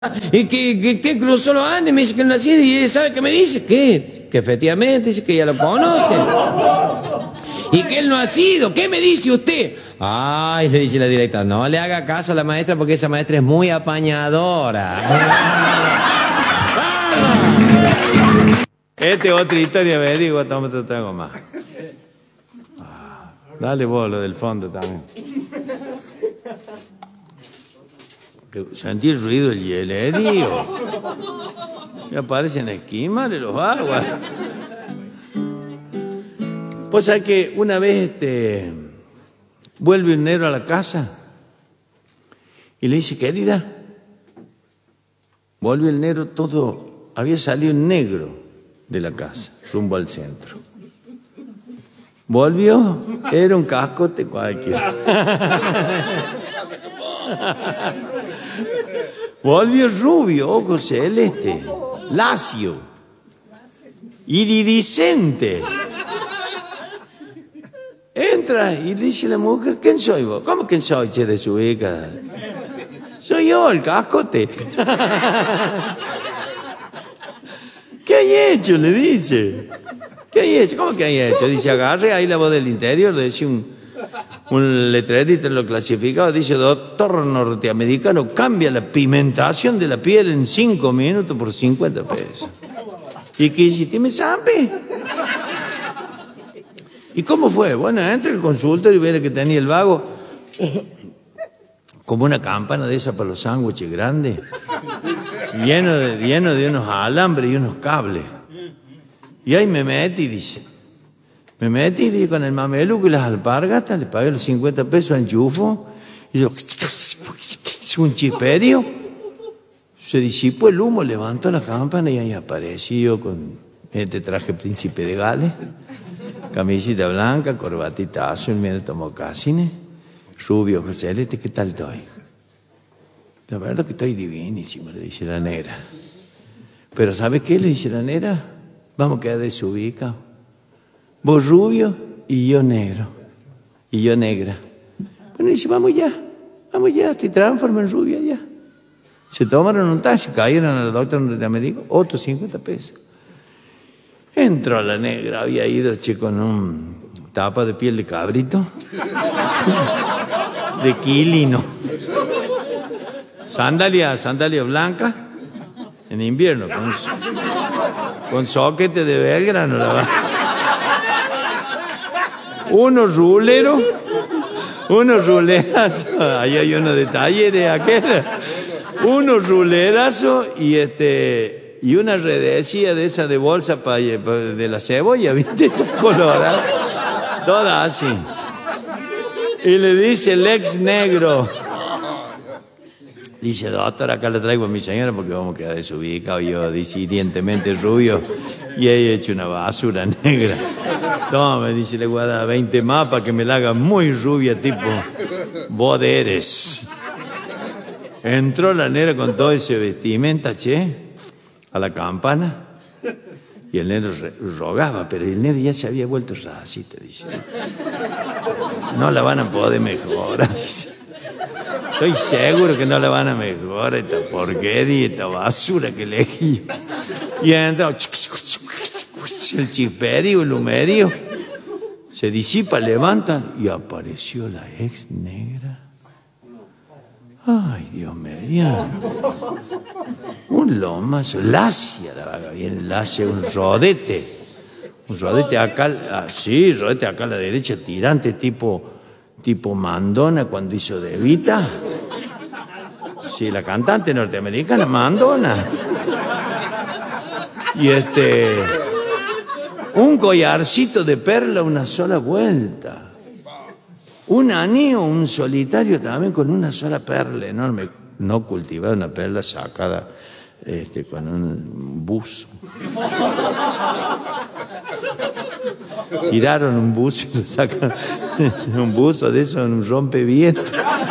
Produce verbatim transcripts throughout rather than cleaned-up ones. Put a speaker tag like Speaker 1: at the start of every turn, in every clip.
Speaker 1: y que, que, que cruzó los Andes, me dice que no nací, y ¿sabe qué me dice? ¿Qué? Que efectivamente dice que ya lo conoce. Y que él no ha sido. ¿Qué me dice usted? Ay, le dice la directora, no le haga caso a la maestra porque esa maestra es muy apañadora. Esta es otra historia, me digo, toma, te tengo más. Ah, dale vos lo del fondo también. Sentí el ruido del hielerío. Me aparecen esquimales los aguas. Pues sabés que una vez este, vuelve un negro a la casa y le dice, querida, volvió el negro todo, había salido un negro de la casa, rumbo al centro. Volvió, era un cascote cualquiera. Volvió rubio, ojos celeste, lacio, iridiscente. Entra y dice la mujer, ¿quién soy vos? ¿Cómo quién soy, che, de su hija? Soy yo, el cascote. ¿Qué hay hecho? Le dice. ¿Qué hay hecho? ¿Cómo que hay hecho? Dice, agarre ahí la voz del interior, le dice un, un letrerito en lo clasificado, dice, doctor norteamericano, cambia la pigmentación de la piel en cinco minutos por cincuenta pesos. ¿Y qué hiciste? ¿Me sabe? ¿Y cómo fue? Bueno, entra el consultorio y ve que tenía el vago como una campana de esa para los sándwiches grandes, lleno de, lleno de unos alambres y unos cables. Y ahí me metí, dice. Me metí dice, con el mameluco y las alpargatas, le pagué los cincuenta pesos, enchufo, y yo, un chisperio. Se disipó el humo, levantó la campana y ahí apareció con este traje príncipe de Gales. Camisita blanca, corbatita azul, mira, tomó casines, rubio, José celeste, ¿qué tal estoy? La verdad que estoy divinísimo, le dice la negra. Pero ¿sabe qué? Le dice la negra, vamos a quedar desubicados. Vos rubio y yo negro, y yo negra. Bueno, dice, vamos ya, vamos ya, te transforman en rubia ya. Se tomaron un taxi, cayeron a la doctora norteamericana, otros cincuenta pesos. Entró la negra, había ido che, con un tapa de piel de cabrito, de quilino, sandalia, sandalia blanca, en invierno, con, con soquete de Belgrano, la verdad. Unos ruleros, unos rulerazos, ahí hay uno de talleres, aquel, unos rulerazos y este... Y una redecilla de esa de bolsa pa, pa, de la cebolla, ¿viste? Esa colorada. Toda así. Y le dice el ex negro. Dice, doctor, acá le traigo a mi señora porque vamos a quedar desubicados. Yo disidentemente rubio. Y ella hecho una basura negra. Toma, me dice, le voy a dar veinte más para que me la haga muy rubia, tipo boderes. Entró la negra con todo ese vestimenta, che, a la campana, y el negro rogaba, pero el negro ya se había vuelto racista, dice. No la van a poder mejorar, dice. Estoy seguro que no la van a mejorar, esta porquería, esta basura que elegí. Y entró, el chisperio, el humerio, se disipa, levantan, y apareció la ex negra. Ay, Dios mío. Un lomazo, lacia la vaga, bien lacia, un rodete. Un rodete acá, sí, rodete acá a la derecha, tirante, tipo, tipo Mandona cuando hizo De Vita. Sí, la cantante norteamericana, Mandona. Y este, un collarcito de perla, una sola vuelta. Un anillo, un solitario también con una sola perla enorme, no cultivada, una perla sacada este, con un buzo. Tiraron un buzo y lo sacaron, un buzo de eso, un rompeviento.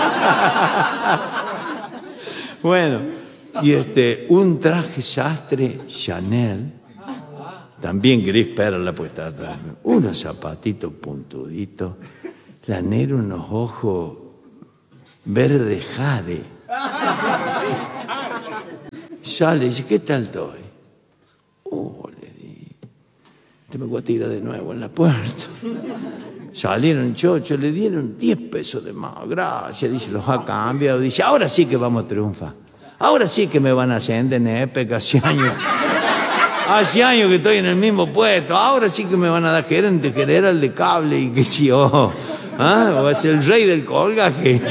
Speaker 1: Bueno, y este, un traje sastre Chanel, también gris perla, pues está atrás, unos zapatitos puntuditos. La negra, unos ojos verde jade. Sale y dice, ¿qué tal estoy? Oh, le di. Te me voy a tirar de nuevo en la puerta. Salieron chochos, le dieron diez pesos de más. Gracias, dice, los ha cambiado. Dice, ahora sí que vamos a triunfar. Ahora sí que me van a ascender en EPEC. Hace años, hace años que estoy en el mismo puesto. Ahora sí que me van a dar gerente general de cable y que si yo. ¿Ah? Voy a ser el rey del colgaje.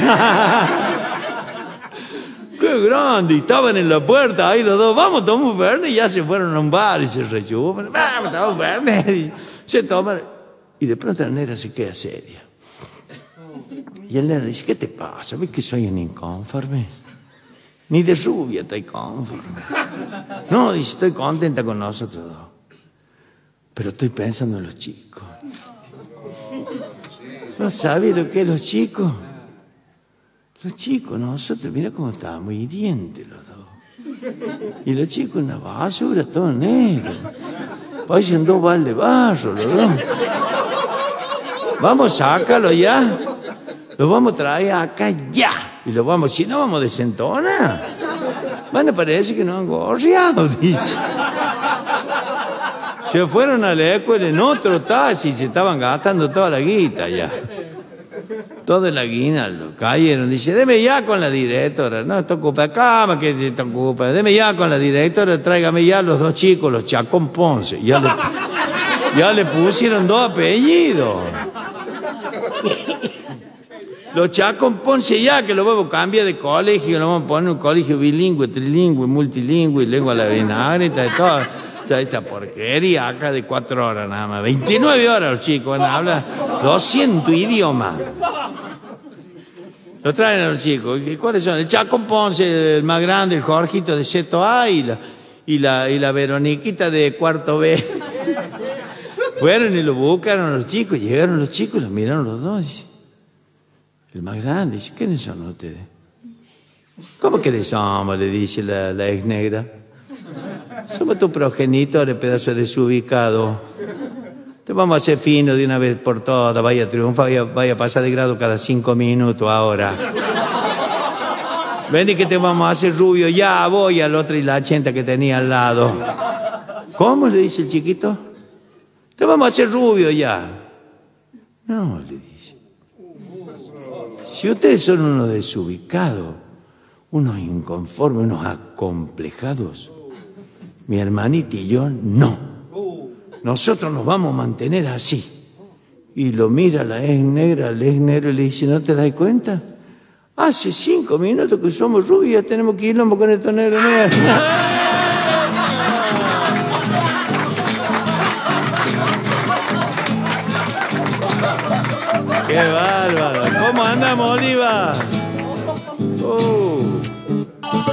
Speaker 1: ¡Qué grande! Y estaban en la puerta ahí los dos. Vamos, tomamos verde. Y ya se fueron a un bar y se rechupan. Vamos, tomamos verde. Y se toman. Y de pronto la negra se queda seria. Y el negro dice, ¿qué te pasa? ¿Ves que soy un inconforme? Ni de rubia estoy conforme. No, dice, estoy contenta con nosotros dos. Pero estoy pensando en los chicos. ¿No sabes lo que es los chicos? Los chicos, nosotros, mira cómo estábamos hirientes los dos. Y los chicos, una basura, todo negro. Parecen dos baldes de barro los dos. Vamos, sácalo ya. Lo vamos a traer acá ya. Y lo vamos, si no vamos a desentonar. Bueno, parece que no han gorreado, dice. Se fueron a la escuela en otro taxi y se estaban gastando toda la guita ya. Toda la aguinaldo. Cayeron. Dice, deme ya con la directora. No, te ocupa cama, que te ocupa. Deme ya con la directora, tráigame ya los dos chicos, los Chacón Ponce. Ya le, ya le pusieron dos apellidos. Los Chacón Ponce ya, que lo vamos a cambiar de colegio, lo vamos a poner en un colegio bilingüe, trilingüe, multilingüe, lengua a la vinagreta, de toda, toda esta porquería acá de cuatro horas nada más. veintinueve horas los chicos van a hablar doscientos idiomas. Lo traen a los chicos. ¿Cuáles son? El Chacón Ponce, el más grande, el Jorgito de Seto A y la, y la, y la Veroniquita de cuarto B. Fueron y lo buscaron a los chicos, llegaron los chicos, los miraron los dos. El más grande dice, ¿quiénes son ustedes? ¿Cómo que somos? Le dice la, la ex negra. Somos tus progenitores, pedazo de desubicado. Te vamos a hacer fino de una vez por todas. Vaya a triunfar, vaya, vaya a pasar de grado cada cinco minutos ahora. Ven y que te vamos a hacer rubio. Ya voy al otro y la chenta que tenía al lado. ¿Cómo? Le dice el chiquito. Te vamos a hacer rubio ya. No, le dice. Si ustedes son unos desubicados, unos inconformes, unos acomplejados, mi hermanita y yo no. Nosotros nos vamos a mantener así. Y lo mira la ex negra, el ex negro y le dice, ¿no te das cuenta? Hace cinco minutos que somos rubios y ya tenemos quilombo con estos negros. ¡Qué bárbaro! ¿Cómo andamos, Oliva? Uh.